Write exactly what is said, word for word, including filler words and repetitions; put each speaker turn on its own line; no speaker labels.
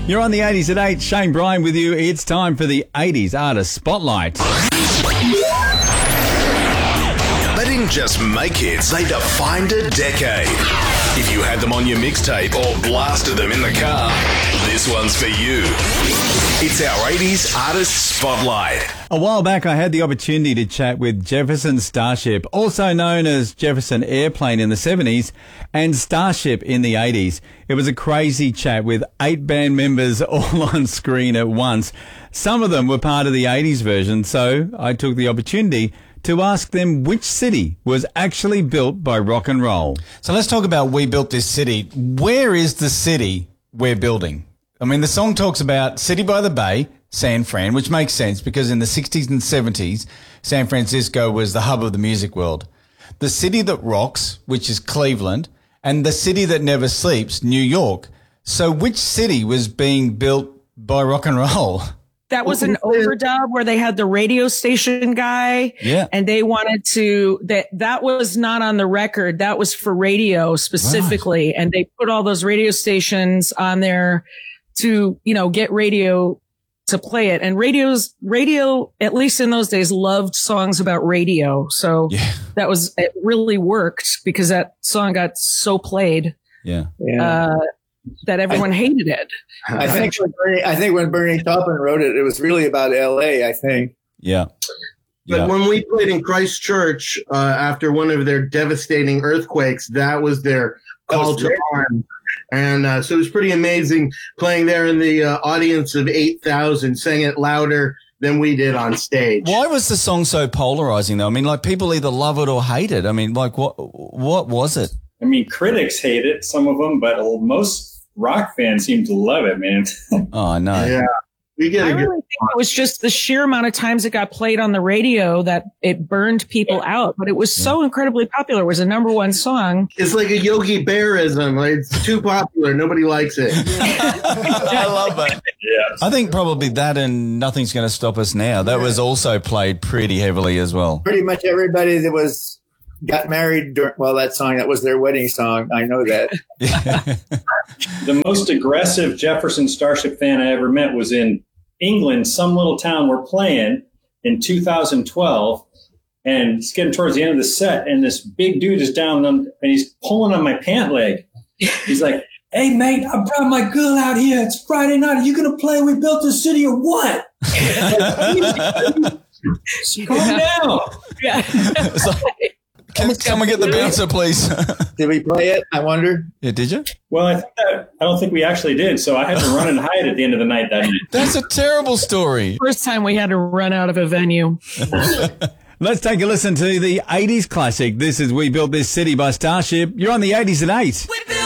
You're on the eighties at eight. Shane Bryan with you. It's time for the eighties Artist Spotlight.
They didn't just make hits, they defined a decade. If you had them on your mixtape or blasted them in the car, this one's for you. It's our eighties Artist Spotlight.
A while back, I had the opportunity to chat with Jefferson Starship, also known as Jefferson Airplane in the seventies and Starship in the eighties. It was a crazy chat with eight band members all on screen at once. Some of them were part of the eighties version, so I took the opportunity to ask them which city was actually built by rock and roll.
So let's talk about We Built This City. Where is the city we're building? I mean, the song talks about City by the Bay, San Fran, which makes sense because in the sixties and seventies, San Francisco was the hub of the music world. The city that rocks, which is Cleveland, and the city that never sleeps, New York. So which city was being built by rock and roll?
That was an overdub where they had the radio station guy.
Yeah.
And they wanted to, that, that was not on the record. That was for radio specifically. Right. And they put all those radio stations on there to, you know, get radio to play it. And radios, radio, at least in those days, loved songs about radio. So
yeah.
that was, it really worked because that song got so played.
Yeah.
Uh, that everyone I, hated it.
I think when Bernie, I think when Bernie Taupin wrote it, it was really about L A, I think.
Yeah.
But yeah. when we played in Christchurch uh, after one of their devastating earthquakes, that was their call to arms. And uh, so it was pretty amazing playing there in the uh, audience of eight thousand, sang it louder than we did on stage.
Why was the song so polarizing, though? I mean, like, people either love it or hate it. I mean, like, what what was it?
I mean, critics hate it, some of them, but most rock fans seem to love it, man.
Oh, no.
Yeah. We get
I really think it was just the sheer amount of times it got played on the radio that it burned people out, but it was so yeah. incredibly popular. It was a number one song.
It's like a Yogi Bearism. Like, it's too popular. Nobody likes it.
I love it.
Yeah.
I think probably that and Nothing's Gonna Stop Us Now. That yeah. was also played pretty heavily as well.
Pretty much everybody that was got married during, well, that song, that was their wedding song. I know that.
The most aggressive Jefferson Starship fan I ever met was in England, some little town we're playing in two thousand twelve. And it's getting towards the end of the set, and this big dude is down on, and he's pulling on my pant leg. He's like, "Hey, mate, I brought my girl out here. It's Friday night. Are you going to play We Built This City or what?" Calm down.
Yeah.
Can, come and get the bouncer, please.
Did we play it? I wonder.
Yeah, did you?
Well, I, think that, I don't think we actually did, so I had to run and hide at the end of the night that night.
That's a terrible story.
First time we had to run out of a venue.
Let's take a listen to the eighties classic. This is We Built This City by Starship. You're on the eighties at eight.